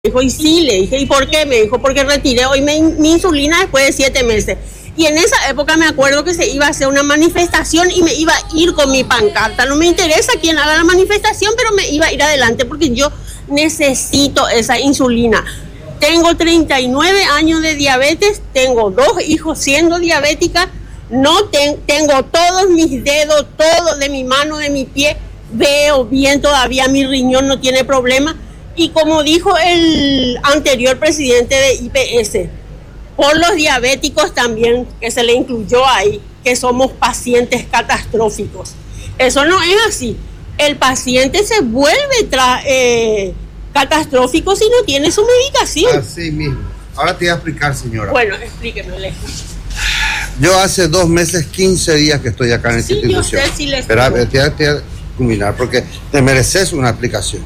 Dijo, y sí, le dije, ¿y por qué? Me dijo, porque retiré hoy mi insulina después de 7 meses. Y en esa época me acuerdo que se iba a hacer una manifestación y me iba a ir con mi pancarta. No me interesa quién haga la manifestación, pero me iba a ir adelante porque yo necesito esa insulina. Tengo 39 años de diabetes, tengo 2 hijos siendo diabética, no tengo todos mis dedos, todo de mi mano, de mi pie, veo bien todavía, mi riñón no tiene problema. Y como dijo el anterior presidente de IPS, por los diabéticos también, que se le incluyó ahí, que somos pacientes catastróficos. Eso no es así. El paciente se vuelve catastrófico si no tiene su medicación. Así mismo. Ahora te voy a explicar, señora. Bueno, explíqueme. Yo hace 2 meses, 15 días que estoy acá en esta institución. Yo sé, sí les Espera, te voy a culminar porque te mereces una explicación.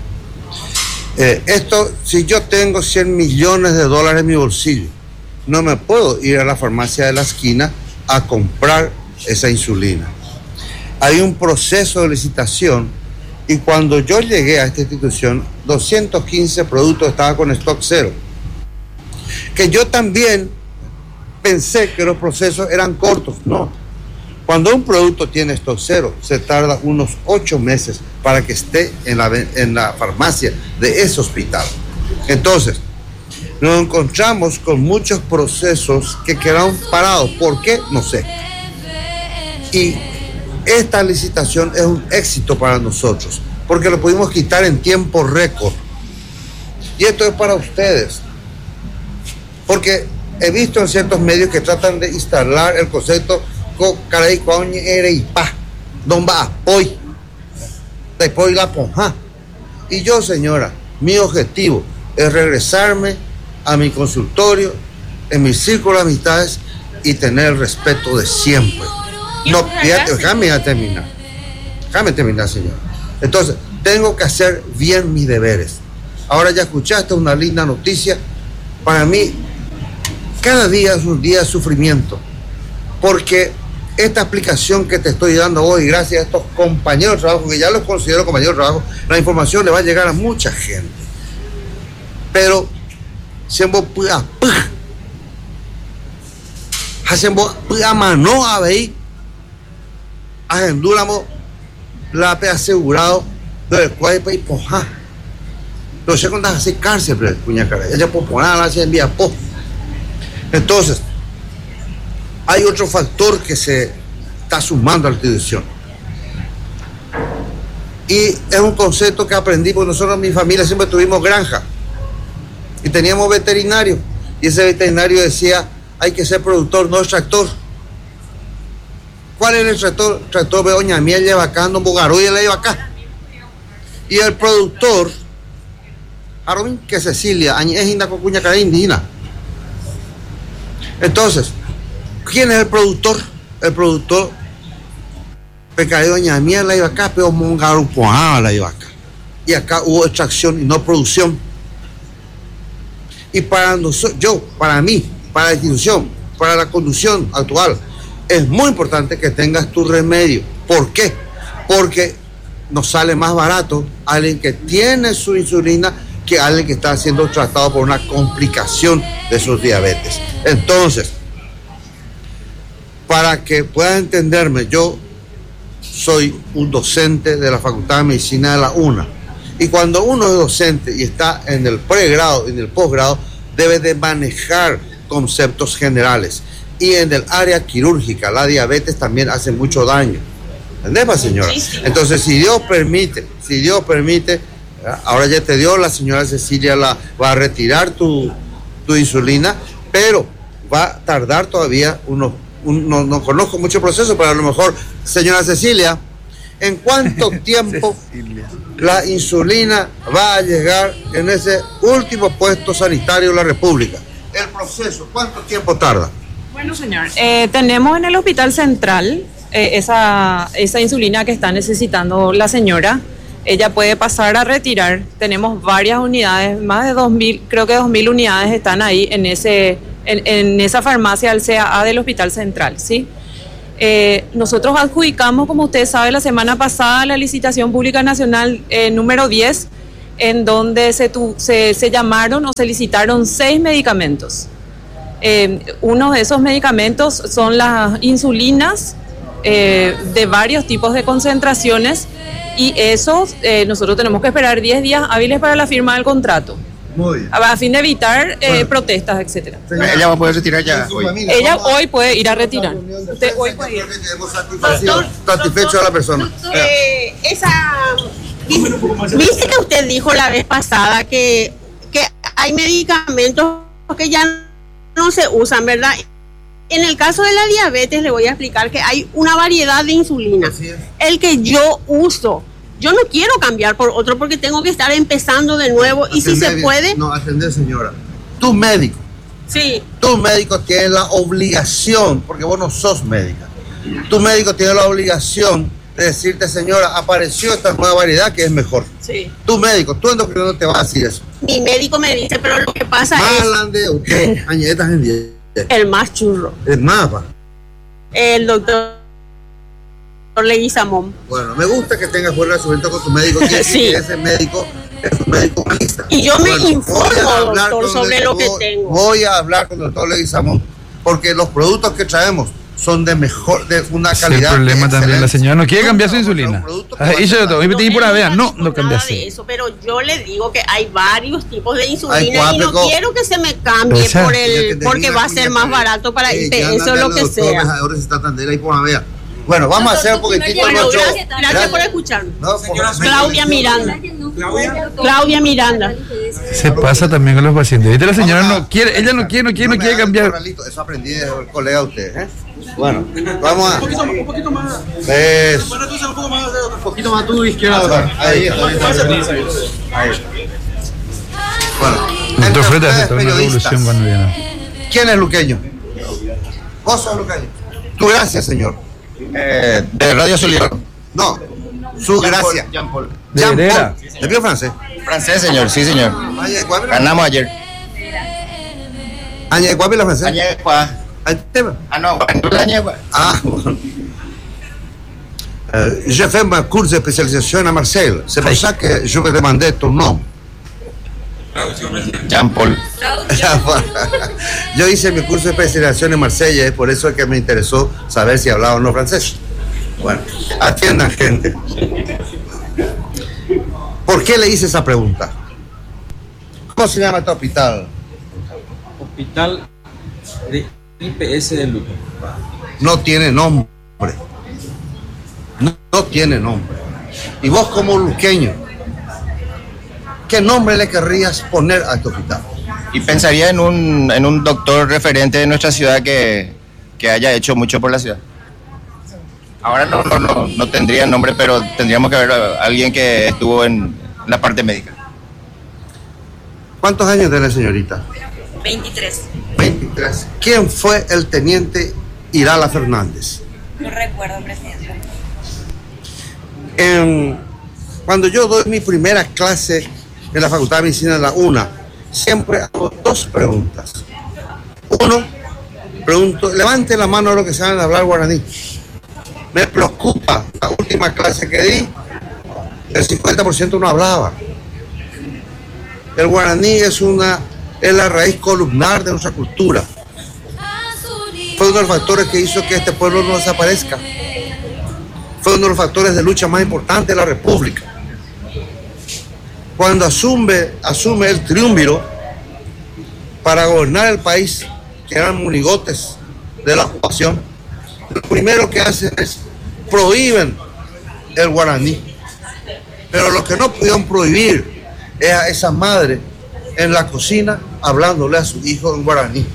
Si yo tengo $100 millones en mi bolsillo, no me puedo ir a la farmacia de la esquina a comprar esa insulina. Hay un proceso de licitación y cuando yo llegué a esta institución, 215 productos estaban con stock cero. Que yo también pensé que los procesos eran cortos. No. Cuando un producto tiene stock cero, se tarda unos 8 meses para que esté en la farmacia de ese hospital. Entonces, nos encontramos con muchos procesos que quedaron parados. ¿Por qué? No sé. Y esta licitación es un éxito para nosotros, porque lo pudimos quitar en tiempo récord. Y esto es para ustedes. Porque he visto en ciertos medios que tratan de instalar el concepto caray coño era y pa don va hoy después la ponja. Y yo, señora, mi objetivo es regresarme a mi consultorio, en mi círculo de amistades y tener el respeto de siempre. No, déjame terminar, señora. Entonces, tengo que hacer bien mis deberes. Ahora ya escuchaste una linda noticia. Para mí, cada día es un día de sufrimiento, porque esta explicación que te estoy dando hoy, gracias a estos compañeros de trabajo, que ya los considero compañeros de trabajo, la información le va a llegar a mucha gente. Pero, hacemos mano a ver, agendúramos la pe asegurado del cual y poja. Lo sé cuando hace cárcel, pero cuña cara, ella por poner la se envía po. Entonces, hay otro factor que se está sumando a la institución. Y es un concepto que aprendí, porque nosotros en mi familia siempre tuvimos granja. Y teníamos veterinario. Y ese veterinario decía, hay que ser productor, no extractor. ¿Cuál es el tractor? Tractor de Doña Miel lleva acá, no Bogaroy le lleva acá. Y el productor, Armin, que Cecilia, es Inda Cocuña Cara indígena. Entonces, ¿quién es el productor? El productor, Pecare Doña Miel la lleva acá, pero Mongarupoa la lleva acá. Y acá hubo extracción y no producción. Y para nosotros, para mí, para la institución, para la conducción actual, es muy importante que tengas tu remedio. ¿Por qué? Porque nos sale más barato alguien que tiene su insulina que alguien que está siendo tratado por una complicación de sus diabetes. Entonces, para que puedan entenderme, yo soy un docente de la Facultad de Medicina de la UNA. Y cuando uno es docente y está en el pregrado y en el posgrado, debe de manejar conceptos generales. Y en el área quirúrgica, la diabetes también hace mucho daño. ¿Entendés, señora? Entonces, si Dios permite, ahora ya te dio la señora Cecilia, va a retirar tu insulina, pero va a tardar todavía no conozco mucho proceso, pero a lo mejor, señora Cecilia, ¿en cuánto tiempo la insulina va a llegar en ese último puesto sanitario de la República? El proceso, ¿cuánto tiempo tarda? Bueno, señor, tenemos en el Hospital Central esa insulina que está necesitando la señora. Ella puede pasar a retirar. Tenemos varias unidades, más de 2.000, creo que 2.000 unidades están ahí en esa farmacia del CAA del Hospital Central, ¿sí? Nosotros adjudicamos, como usted sabe, la semana pasada la licitación pública nacional número 10 en donde se llamaron o se licitaron 6 medicamentos. Uno de esos medicamentos son las insulinas de varios tipos de concentraciones, y esos nosotros tenemos que esperar 10 días hábiles para la firma del contrato. Muy bien. A fin de evitar protestas, etcétera. Ella va a poder retirar ya hoy. Ella hoy puede ir a retirar. Usted hoy puede ir. Hemos satisfecho a la persona. Viste que usted dijo la vez pasada que hay medicamentos que ya no se usan, ¿verdad? En el caso de la diabetes le voy a explicar que hay una variedad de insulina. El que yo uso, yo no quiero cambiar por otro porque tengo que estar empezando de nuevo. Y si se puede... No, atender, señora. Tu médico. Sí. Tu médico tiene la obligación, porque vos no sos médica. Tu médico tiene la obligación de decirte, señora, apareció esta nueva variedad que es mejor. Sí. Tu médico, tú endocrino no te va a decir eso. Mi médico me dice, pero lo que pasa de usted, añetas en 10. el más churro. Es más, pa. El doctor Leguizamón. Bueno, me gusta que tengas buen relacionamiento con tu médico. Quiere decir que ese médico es un médico humanista. Y yo me informo, doctor, sobre lo que tengo. Voy a hablar con el doctor Leguizamón, porque los productos que traemos son de una calidad. El problema también, la señora no quiere cambiar su insulina. Y yo por vea, no cambia así. Pero yo le digo que hay varios tipos de insulina y no quiero que se me cambie porque va a ser más barato para IPS o lo que sea. Bueno, vamos a hacer un poquitito. Bueno, gracias por escucharme. Claudia Miranda. Claudia Miranda. Se pasa también con los pacientes. ¿Viste? La señora no quiere, ella no quiere cambiar. Eso aprendí del colega de usted, ¿eh? Bueno, vamos a. Un poquito más. Un poquito más tú, izquierda. Ahí. Bueno, Nuestro frente hace toda una revolución cuando viene. ¿Quién es luqueño? Vos sos luqueño. Tu gracia, señor. De Radio Solidario. No, su gracia. Jean-Paul. Jean-Paul. ¿De qué francés? Francés, señor, sí, señor. Ganamos ayer. Añegua, la francés. Añegua. Ah, no, Añegua. Ah, bon. J'ai fait ma cours de spécialisation à Marseille. C'est pour ça que je me demandais ton nom. Jean-Paul. Yo hice mi curso de especialización en Marsella, es por eso es que me interesó saber si hablaba o no francés. Bueno, atiendan, gente. ¿Por qué le hice esa pregunta? ¿Cómo se llama este hospital? Hospital de IPS de Luque. No tiene nombre. No tiene nombre. Y vos como luqueño, ¿qué nombre le querrías poner a este hospital? Y pensaría en un doctor referente de nuestra ciudad que haya hecho mucho por la ciudad. Ahora no tendría nombre, pero tendríamos que ver a alguien que estuvo en la parte médica. ¿Cuántos años tiene, señorita? 23. 23. ¿Quién fue el teniente Irala Fernández? No recuerdo, presidente. Cuando yo doy mi primera clase en la Facultad de Medicina de la UNA, siempre hago dos preguntas. Uno, pregunto, levante la mano a los que saben hablar guaraní. Me preocupa, la última clase que di, el 50% no hablaba. El guaraní es la raíz columnar de nuestra cultura. Fue uno de los factores que hizo que este pueblo no desaparezca. Fue uno de los factores de lucha más importantes de la República. Cuando asume el triunviro para gobernar el país, que eran monigotes de la ocupación, lo primero que hacen es prohíben el guaraní. Pero lo que no pudieron prohibir es a esa madre en la cocina hablándole a su hijo en guaraní.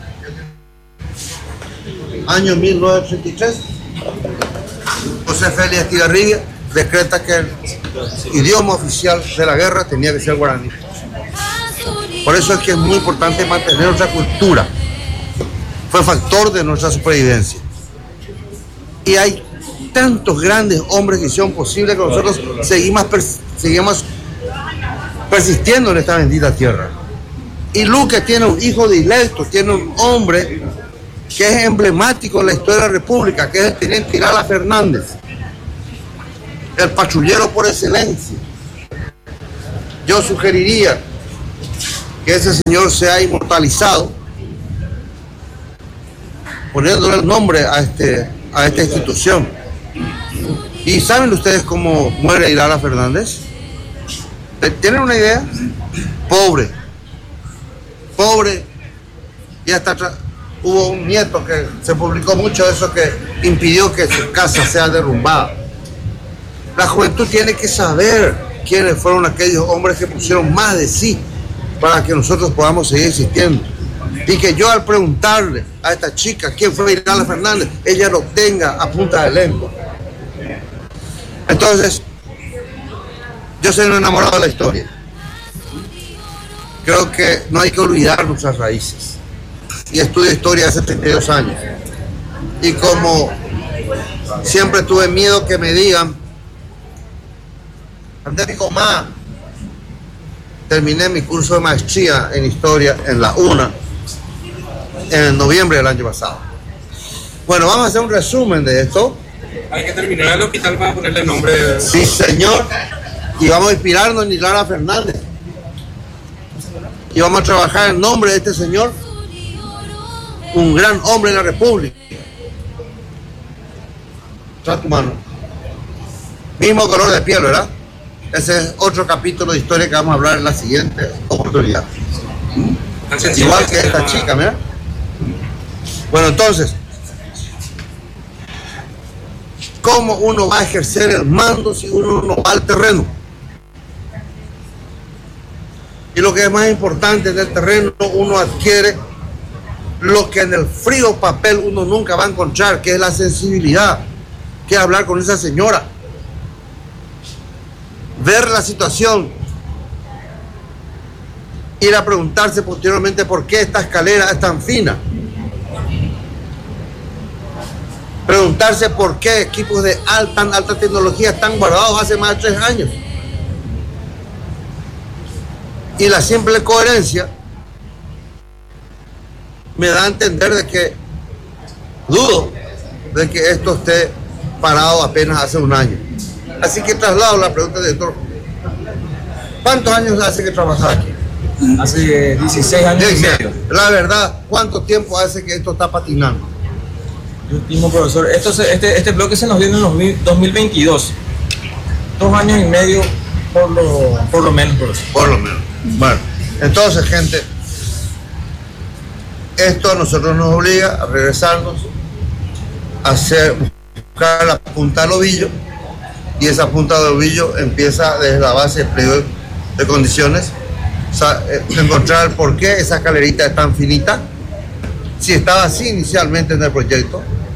Año 1933, José Félix Estigarribia decreta que el idioma oficial de la guerra tenía que ser guaraní. Por eso es que es muy importante mantener nuestra cultura. Fue factor de nuestra supervivencia. Y hay tantos grandes hombres que hicieron posible que nosotros seguimos persistiendo en esta bendita tierra. Y Luque tiene un hijo directo, tiene un hombre que es emblemático en la historia de la República, que es el teniente Irala Fernández, el patrullero por excelencia. yo sugeriría que ese señor sea inmortalizado, poniéndole el nombre a esta institución. ¿Y saben ustedes cómo muere Irala Fernández? ¿Tienen una idea? Pobre, y hasta hubo un nieto que se publicó mucho de eso, que impidió que su casa sea derrumbada. La juventud tiene que saber quiénes fueron aquellos hombres que pusieron más de sí para que nosotros podamos seguir existiendo. Y que yo, al preguntarle a esta chica quién fue Irala Fernández, ella lo tenga a punta de lengua. Entonces, yo soy un enamorado de la historia. Creo que no hay que olvidar nuestras raíces. Y estudio historia hace 32 años. Y como siempre tuve miedo que me digan, terminé mi curso de maestría en historia en la UNA en noviembre del año pasado. Bueno, vamos a hacer un resumen de esto. Hay que terminar el hospital para ponerle nombre. Sí, señor. Y vamos a inspirarnos en Irala Fernández. Y vamos a trabajar en nombre de este señor, un gran hombre en la República. Trae tu mano. Mismo color de piel, ¿verdad? Ese es otro capítulo de historia que vamos a hablar en la siguiente oportunidad. Igual que esta chica, mira. Bueno, entonces, ¿cómo uno va a ejercer el mando si uno no va al terreno? Y lo que es más importante, en el terreno uno adquiere lo que en el frío papel uno nunca va a encontrar, que es la sensibilidad, que es hablar con esa señora, ver la situación, ir a preguntarse posteriormente por qué esta escalera es tan fina, preguntarse por qué equipos de tan alta tecnología están guardados hace más de 3 años. Y la simple coherencia me da a entender de que dudo de que esto esté parado apenas hace un año. Así que traslado la pregunta del doctor. ¿Cuántos años hace que trabajas aquí? Hace 16 años y medio. La verdad, ¿cuánto tiempo hace que esto está patinando? Yo estimo, profesor, este bloque se nos dio en el 2022. 2 años y medio por lo menos, profesor. Por lo menos. Bueno, entonces, gente, esto a nosotros nos obliga a regresarnos, a buscar la punta del ovillo, y esa punta del ovillo empieza desde la base del pliego de condiciones, o sea, encontrar por qué esa escalerita es tan finita, si estaba así inicialmente en el proyecto,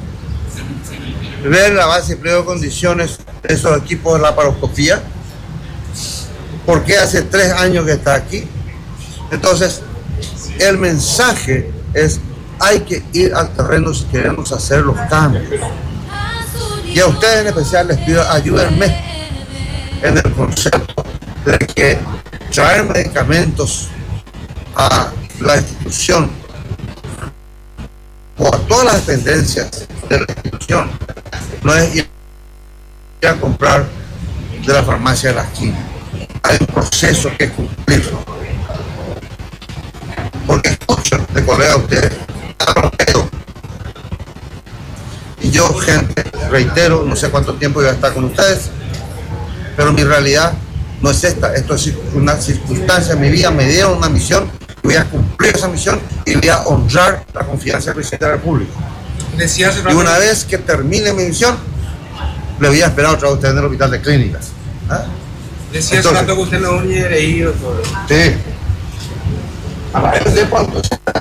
ver la base del pliego de condiciones de esos equipos de laparoscopía, por qué hace 3 años que está aquí. Entonces, el mensaje es: hay que ir al terreno si queremos hacer los cambios. Y a ustedes en especial les pido, ayúdenme en el concepto de que traer medicamentos a la institución o a todas las dependencias de la institución no es ir a comprar de la farmacia de la esquina. Hay un proceso que cumplir. Porque escucho de colega a ustedes, y yo, gente, reitero, no sé cuánto tiempo voy a estar con ustedes, pero mi realidad no es esta. Esto es una circunstancia en mi vida, me dieron una misión, voy a cumplir esa misión y voy a honrar la confianza del presidente de la República. Y una vez que termine mi misión, le voy a esperar otra vez a ustedes en el hospital de clínicas. Decía hace rato que usted no es herido. Sí. A la vez de cuánto.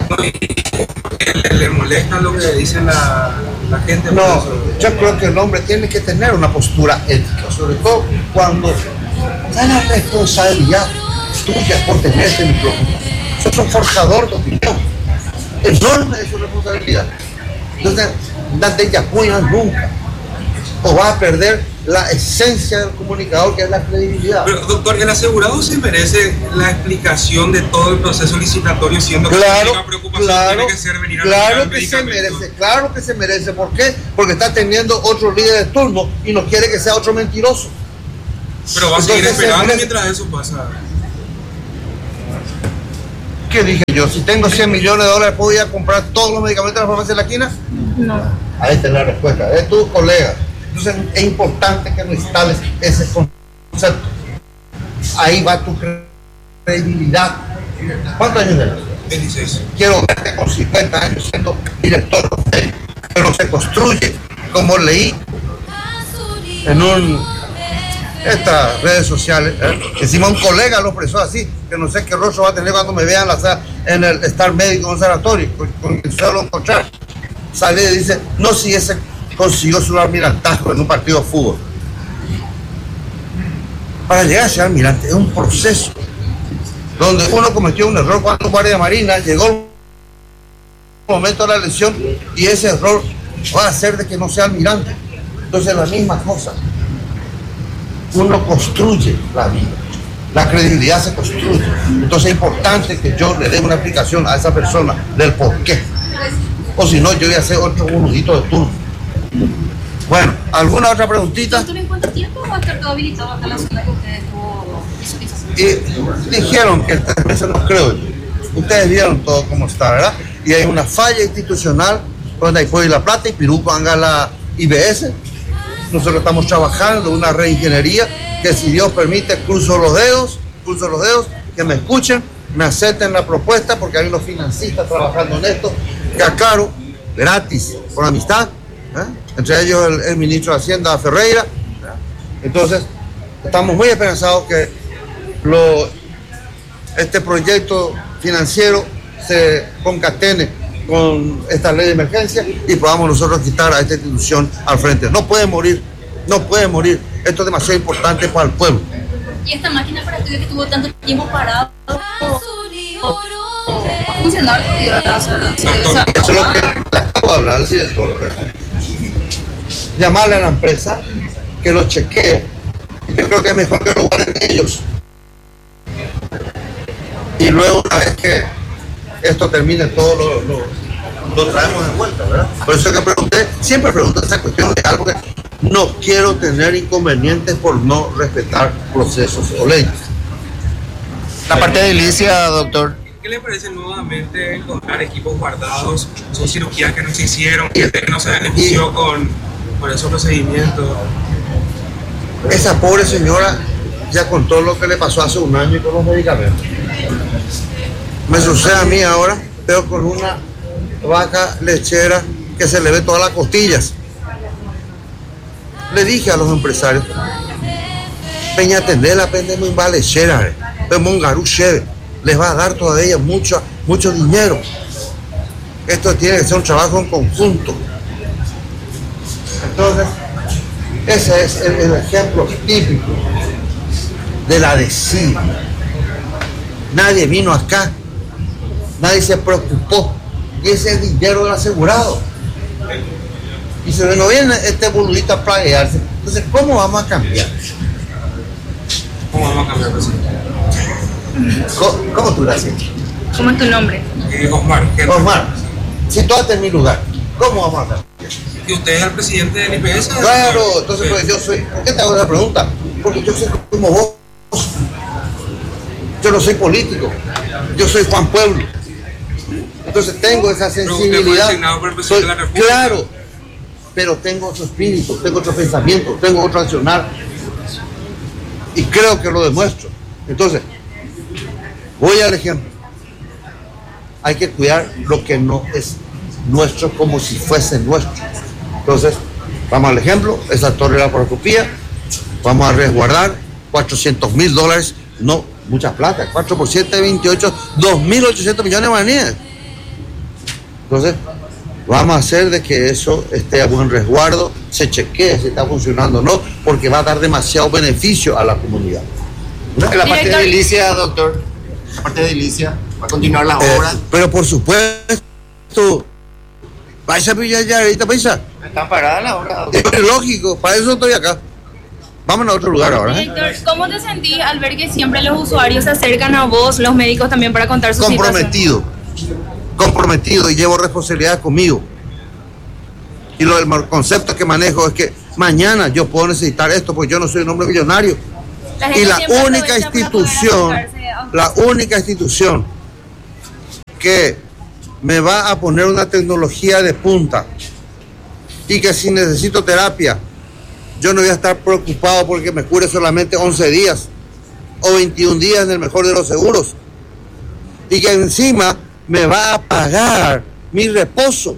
¿Le molesta lo que dice la gente? No, yo creo que el hombre tiene que tener una postura ética, sobre todo cuando da la responsabilidad tuya por tener este micrófono. Sos un forjador de opinión. Enorme es su responsabilidad. Entonces, no te apoyas nunca, o vas a perder la esencia del comunicador, que es la credibilidad. Pero, doctor, el asegurado se merece la explicación de todo el proceso licitatorio, siendo que la única preocupación tiene que ser venir a claro que se merece, claro que se merece. ¿Por qué? Porque está teniendo otro líder de turno y no quiere que sea otro mentiroso. Pero va a seguir esperando mientras eso pasa. ¿Qué dije yo? Si tengo 100 millones de dólares, ¿puedo ir a comprar todos los medicamentos de la farmacia de la esquina? No. Ahí está la respuesta. Es tu colega. Entonces es importante que no instales ese concepto. Ahí va tu credibilidad. ¿Cuántos años tienes? 26. Quiero verte con 50 años siendo director de pero se construye, como leí en estas redes sociales, encima un colega lo expresó así, que no sé qué rostro va a tener cuando me vean en el estar médico en un sanatorio, con quien solo encontrar. Sale y dice, no, si ese consiguió su almirantazgo en un partido de fútbol. Para llegar a ser almirante es un proceso donde uno cometió un error cuando guardia marina, llegó el momento de la elección y ese error va a hacer de que no sea almirante. Entonces la misma cosa, uno construye la vida, la credibilidad se construye. Entonces es importante que yo le dé una explicación a esa persona del por qué, o si no yo voy a hacer otro bonudito de turno. Bueno, ¿alguna otra preguntita? ¿En cuánto tiempo va a estar todo habilitado acá en la zona que ustedes tuvo visualización? Y dijeron que eso no creo yo. Ustedes vieron todo cómo está, ¿verdad? Y hay una falla institucional donde hay Puebla y La Plata y Piruco haga la IBS. Nosotros estamos trabajando en una reingeniería que, si Dios permite, cruzo los dedos, que me escuchen, me acepten la propuesta, porque hay unos financistas trabajando en esto, que aclaro, gratis, por amistad, entre ellos el ministro de Hacienda, Ferreira. Entonces, estamos muy esperanzados que este proyecto financiero se concatene con esta ley de emergencia y podamos nosotros quitar a esta institución al frente. No puede morir. Esto es demasiado importante para el pueblo. ¿Y esta máquina para estudio que tuvo tanto tiempo parado va a funcionar? Eso es lo que le acabo de hablar al director. Llamarle a la empresa que lo chequee. Yo creo que es mejor que lo guarden ellos. Y luego, una vez que esto termine, todo lo traemos de vuelta, ¿verdad? Por eso que pregunté, siempre pregunto esa cuestión de algo que no quiero tener inconvenientes por no respetar procesos o leyes. La parte de edilicia, doctor. ¿Qué le parece nuevamente encontrar equipos guardados? Son cirugías que no se hicieron, que no se benefició con esos procedimientos. Esa pobre señora ya contó lo que le pasó hace un año con los medicamentos. Me sucede a mí ahora, pero con una vaca lechera que se le ve todas las costillas. Le dije a los empresarios, Peña Tendela, pende muy va lechera, Mongarú Cheve, les va a dar todavía mucho dinero. Esto tiene que ser un trabajo en conjunto. Entonces, ese es el ejemplo típico de la desidia. Nadie vino acá, nadie se preocupó, y ese es dinero del asegurado. Y se no viene este boludito a plaguearse. Entonces, ¿cómo vamos a cambiar? ¿Cómo vamos a cambiar, presidente? ¿Cómo tú lo haces? ¿Cómo es tu nombre? Osmar, sitúate en mi lugar. ¿Cómo vamos a cambiar? ¿Y usted es el presidente del IPS? Claro, entonces pues yo soy... ¿Por qué te hago esa pregunta? Porque yo soy como vos. Yo no soy político. Yo soy Juan Pueblo. Entonces tengo esa sensibilidad. Claro, pero tengo otro espíritu, tengo otro pensamiento, tengo otro accionar. Y creo que lo demuestro. Entonces, voy al ejemplo. Hay que cuidar lo que no es nuestro como si fuese nuestro. Entonces, vamos al ejemplo, esa torre de la paroscopía, vamos a resguardar $400,000, no mucha plata, 4 por 7, 28, 2.800 millones de guaraníes. Entonces, vamos a hacer de que eso esté a buen resguardo, se chequee si está funcionando o no, porque va a dar demasiado beneficio a la comunidad. ¿No? En la parte de edilicia, doctor, la parte de edilicia, va a continuar las obras. Pero por supuesto, vais a pillar ya ahorita, paisa. Están paradas las obras. Es lógico, para eso estoy acá. Vámonos a otro lugar ahora. Director, ¿cómo te sentís al ver que siempre los usuarios se acercan a vos, los médicos también, para contar su situación? Comprometido y llevo responsabilidad conmigo. Y el concepto que manejo es que mañana yo puedo necesitar esto, porque yo no soy un hombre millonario. Y la única institución que me va a poner una tecnología de punta y que si necesito terapia, yo no voy a estar preocupado porque me cure solamente 11 días o 21 días en el mejor de los seguros, y que encima me va a pagar mi reposo.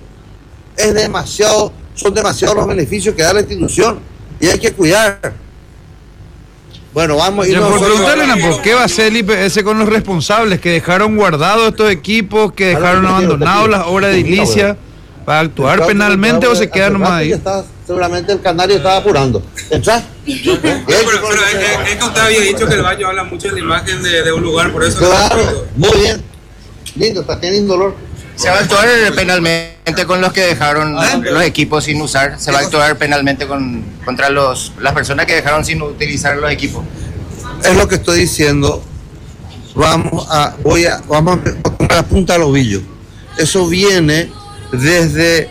Son demasiados los beneficios que da la institución y hay que cuidar. Bueno, vamos a ir. Por preguntarle, ¿por qué va a ser el IPS con los responsables que dejaron guardados estos equipos, que dejaron abandonados las obras de edilicia, para actuar penalmente o se quedan nomás ahí? Seguramente el canario estaba apurando. ¿Entras? Pero es que usted había dicho que el baño habla mucho de la imagen de un lugar, por eso. Claro, muy bien. Lindo, está teniendo dolor. Se va a actuar penalmente con los que dejaron los equipos sin usar. Se va a actuar penalmente contra las personas que dejaron sin utilizar los equipos. Es lo que estoy diciendo. Vamos a poner la punta al ovillo. Eso viene desde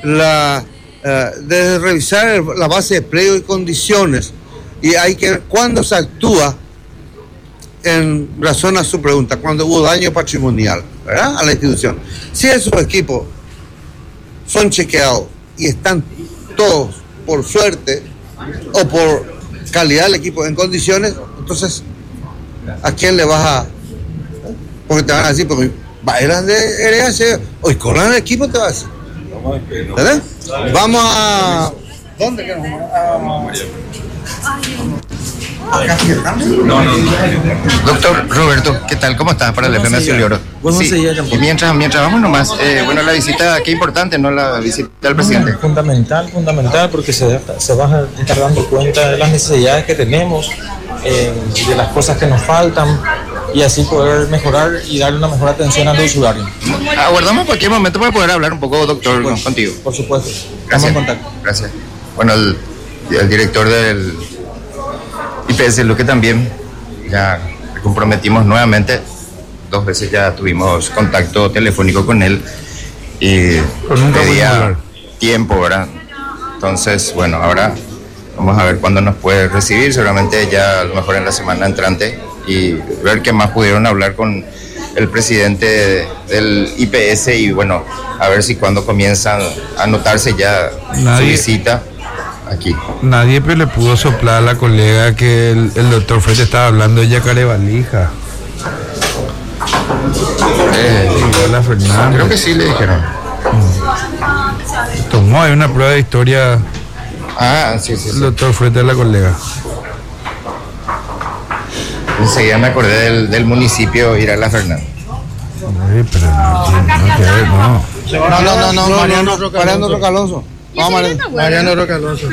revisar la base de pliego y condiciones, y hay que ver cuándo se actúa en razón a su pregunta, cuando hubo daño patrimonial, ¿verdad?, a la institución. Si esos equipos son chequeados y están todos, por suerte o por calidad del equipo, en condiciones, entonces ¿a quién le vas a? Porque te van a decir, porque eran de RHC, hoy colan el equipo, te vas a decir. ¿Verdad? Vamos a... ¿Dónde queremos? Doctor Roberto, ¿qué tal? ¿Cómo estás para el FM Azul y Oro? Sí. Y mientras vamos nomás, bueno, la visita, qué importante, ¿no? La visita del presidente. Fundamental, porque se va a estar dando cuenta de las necesidades que tenemos, de las cosas que nos faltan, y así poder mejorar y darle una mejor atención a los usuarios. Aguardamos cualquier momento para poder hablar un poco, doctor, contigo. Por supuesto. Gracias. Estamos en contacto. Gracias. Bueno, el director del IPS, lo que también ya comprometimos nuevamente, 2 veces ya tuvimos contacto telefónico con él y pedía tiempo, ¿verdad? Entonces, bueno, ahora vamos a ver cuándo nos puede recibir, seguramente ya a lo mejor en la semana entrante, y ver qué más pudieron hablar con el presidente del IPS, y bueno, a ver si cuando comienzan a notarse ya su visita aquí. Nadie pero le pudo soplar a la colega que el doctor Frete estaba hablando de Yacarevalija. Hola, Fernando. Creo que sí le dijeron. Tomó ahí una prueba de historia. Sí. El doctor Frete de la colega. Enseguida me acordé del municipio Irala Fernández. Pero no. Mariano Rocalonso. Mariano Rocalonso.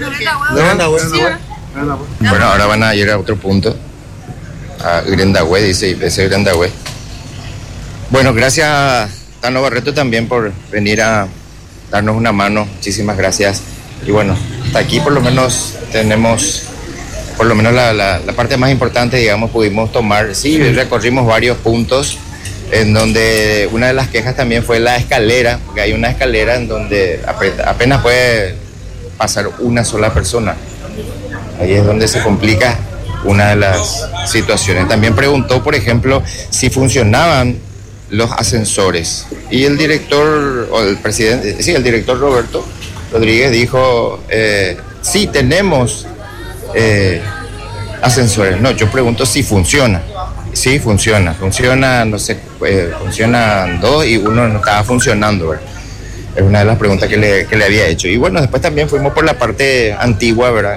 Bueno, ahora van a ir a otro punto, a Irendahue, dice IPS Irendahue. Bueno, gracias a Tano Barreto también por venir a darnos una mano. Muchísimas gracias. Y bueno, hasta aquí por lo menos tenemos... Por lo menos la parte más importante, digamos, pudimos tomar. Sí, recorrimos varios puntos en donde una de las quejas también fue la escalera, porque hay una escalera en donde apenas puede pasar una sola persona. Ahí es donde se complica una de las situaciones. También preguntó, por ejemplo, si funcionaban los ascensores. Y el director, o el presidente, sí, el director Roberto Rodríguez dijo, sí, tenemos ascensores. No, yo pregunto si funciona. Sí, funciona, no sé, funcionan 2 y uno no estaba funcionando, ¿verdad? Es una de las preguntas que le había hecho. Y bueno, después también fuimos por la parte antigua, ¿verdad?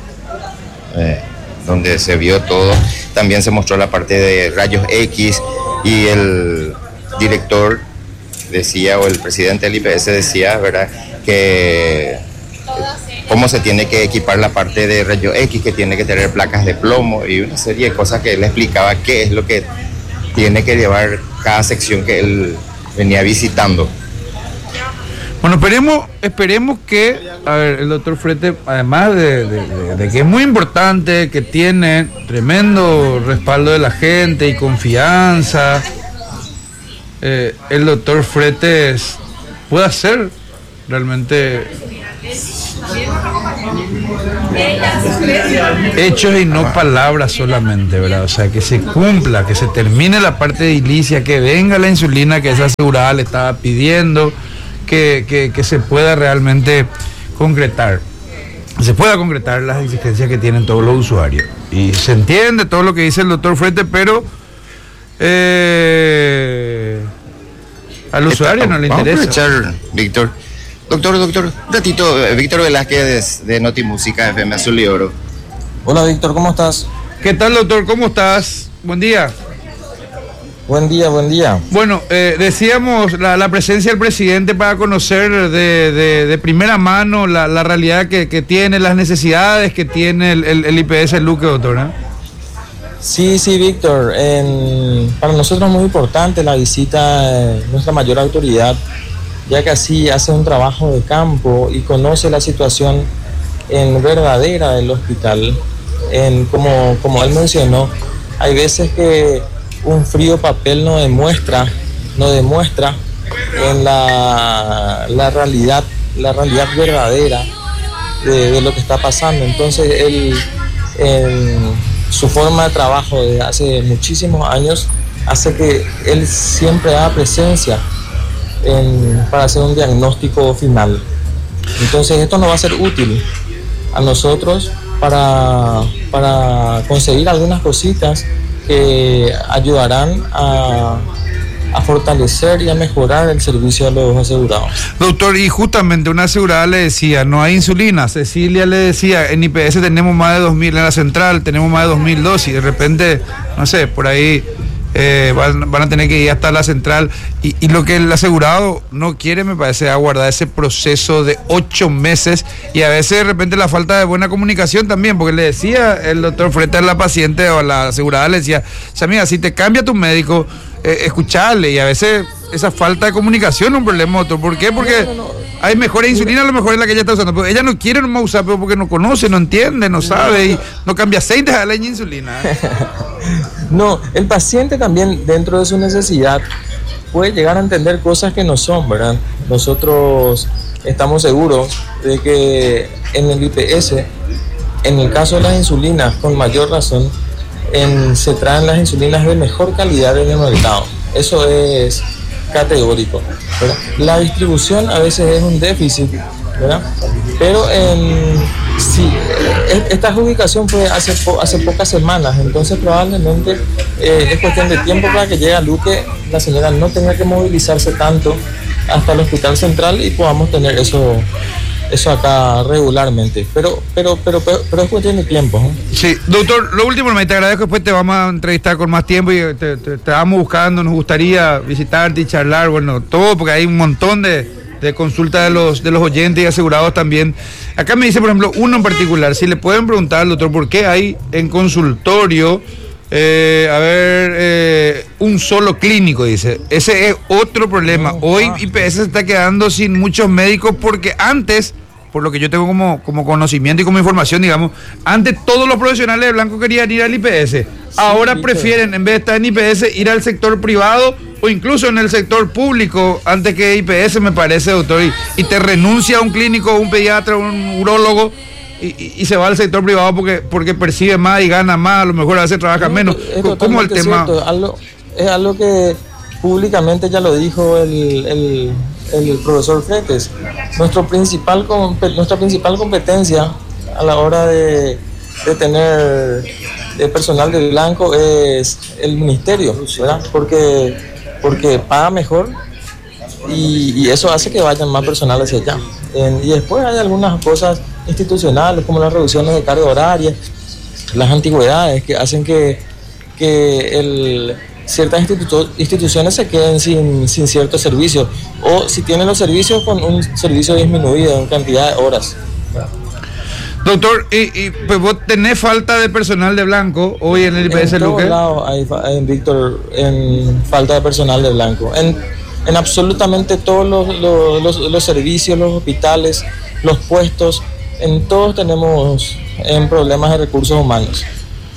Donde se vio todo. También se mostró la parte de rayos X, y el director decía, o el presidente del IPS decía, ¿verdad?, que cómo se tiene que equipar la parte de rayos X, que tiene que tener placas de plomo y una serie de cosas que él explicaba qué es lo que tiene que llevar cada sección que él venía visitando. Bueno, esperemos que, a ver, el doctor Frete, además de que es muy importante, que tiene tremendo respaldo de la gente y confianza, el doctor Frete pueda ser realmente Hechos y no palabras solamente, ¿verdad? O sea, que se cumpla, que se termine la parte edilicia, que venga la insulina que esa asegurada le estaba pidiendo, que se pueda realmente concretar. Se pueda concretar las exigencias que tienen todos los usuarios. Y se entiende todo lo que dice el doctor Frete, pero al usuario no le interesa. Vamos a aprovechar, Víctor. Doctor, un ratito, Víctor Velázquez de Notimúsica FM Azul y Oro. Hola Víctor, ¿cómo estás? ¿Qué tal, doctor? ¿Cómo estás? Buen día. Buen día. Bueno, decíamos la presencia del presidente para conocer de primera mano la realidad que tiene, las necesidades que tiene el IPS Luque, doctora. Sí, Víctor. Para nosotros es muy importante la visita de nuestra mayor autoridad, ya que así hace un trabajo de campo y conoce la situación verdadera del hospital. Como él mencionó, hay veces que un frío papel no demuestra en la realidad verdadera de lo que está pasando. Entonces él, en su forma de trabajo de hace muchísimos años, hace que él siempre haga presencia para hacer un diagnóstico final. Entonces esto nos va a ser útil a nosotros para conseguir algunas cositas que ayudarán a fortalecer y a mejorar el servicio a los asegurados. Doctor, y justamente una asegurada le decía, no hay insulina. Cecilia le decía, en IPS tenemos más de 2.000, en la central tenemos más de 2.000 dosis. De repente, no sé, por ahí van a tener que ir hasta la central. Y lo que el asegurado no quiere, me parece, aguardar ese proceso de 8 meses. Y a veces de repente la falta de buena comunicación también, porque le decía el doctor frente a la paciente o a la asegurada, le decía, amiga, si te cambia tu médico, escucharle. Y a veces esa falta de comunicación es un problema, doctor. ¿Por qué? Porque hay mejores insulina, a lo mejor es la que ella está usando, pero ella no quiere nomás usar, pero porque no conoce, no entiende, no sabe, y no cambia aceite a la insulina. No, el paciente también, dentro de su necesidad, puede llegar a entender cosas que no son, ¿verdad? Nosotros estamos seguros de que en el IPS, en el caso de las insulinas, con mayor razón, se traen las insulinas de mejor calidad en el mercado. Eso es categórico, ¿verdad? La distribución a veces es un déficit, ¿verdad? Pero esta adjudicación fue hace pocas semanas, entonces probablemente es cuestión de tiempo para que llegue a Luque, la señora no tenga que movilizarse tanto hasta el hospital central y podamos tener eso acá regularmente, pero es cuestión de tiempo, ¿eh? Sí, doctor, lo último, te agradezco, después te vamos a entrevistar con más tiempo y te vamos buscando, nos gustaría visitarte y charlar, bueno, todo, porque hay un montón de consultas de los oyentes y asegurados también. Acá me dice, por ejemplo, uno en particular, si le pueden preguntar al doctor por qué hay en consultorio un solo clínico, dice. Ese es otro problema. Hoy IPS se está quedando sin muchos médicos porque antes, por lo que yo tengo como conocimiento y como información, digamos, antes todos los profesionales de blanco querían ir al IPS. Ahora prefieren, en vez de estar en IPS, ir al sector privado o incluso en el sector público antes que IPS, me parece, doctor. Y te renuncia a un clínico, un pediatra, un urólogo y se va al sector privado porque percibe más y gana más, a lo mejor a veces trabaja menos. ¿Cómo el tema? Es algo que públicamente ya lo dijo el profesor Fretes. Nuestra principal competencia a la hora de tener personal de blanco es el ministerio, ¿verdad? Porque paga mejor y eso hace que vayan más personal hacia allá. Y después hay algunas cosas institucionales como las reducciones de carga horaria, las antigüedades que hacen que ciertas instituciones se queden sin ciertos servicios, o si tienen los servicios con un servicio disminuido en cantidad de horas. Doctor, y pues vos tenés falta de personal de blanco hoy en el IPS Luque. En todos lados hay, Víctor, en falta de personal de blanco. En absolutamente todos los servicios, los hospitales, los puestos, en todos tenemos problemas de recursos humanos.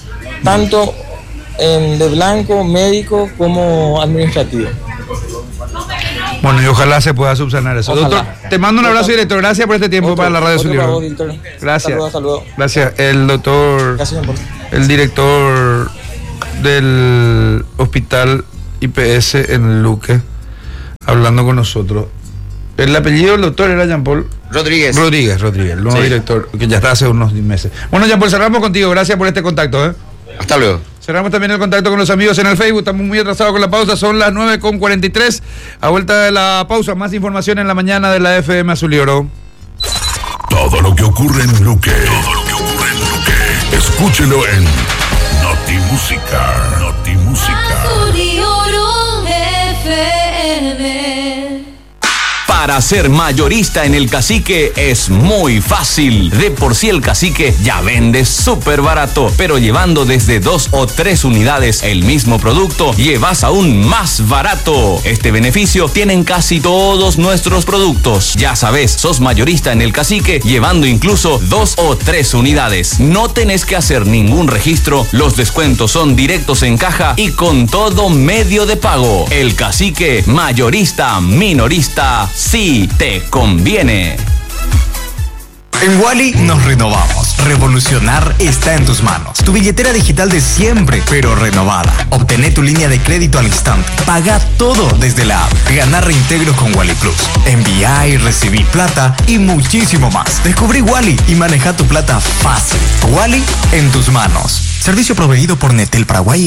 Tanto de blanco, médico, como administrativo. Bueno, y ojalá se pueda subsanar eso. Ojalá. Doctor, te mando un abrazo, director. Gracias por este tiempo para la Radio Otro Zuliano. para vos, Víctor. Gracias. Hasta luego. Gracias. El doctor, Gracias, amor. el director del hospital IPS en Luque, hablando con nosotros. El apellido del doctor era Jean-Paul Rodríguez. Rodríguez, el nuevo director, que ya está hace unos meses. Bueno, Jean-Paul, cerramos contigo. Gracias por este contacto. Hasta luego. Cerramos también el contacto con los amigos en el Facebook. Estamos muy atrasados con la pausa. Son las 9:43. A vuelta de la pausa, más información en la mañana de la FM Azul y Oro. Todo lo que ocurre en Luque. Escúchelo en Notimúsica. Azul y Oro FM. Para ser mayorista en El Cacique es muy fácil. De por sí El Cacique ya vende súper barato, pero llevando desde 2 o 3 unidades el mismo producto, llevas aún más barato. Este beneficio tienen casi todos nuestros productos. Ya sabes, sos mayorista en El Cacique, llevando incluso 2 o 3 unidades. No tenés que hacer ningún registro, los descuentos son directos en caja y con todo medio de pago. El Cacique, mayorista, minorista, sí te conviene. En Wally nos renovamos. Revolucionar está en tus manos. Tu billetera digital de siempre, pero renovada. Obtené tu línea de crédito al instante. Paga todo desde la app. Ganar reintegros con Wally Plus. Enviar y recibir plata y muchísimo más. Descubrí Wally y maneja tu plata fácil. Wally en tus manos. Servicio proveído por Netel Paraguay.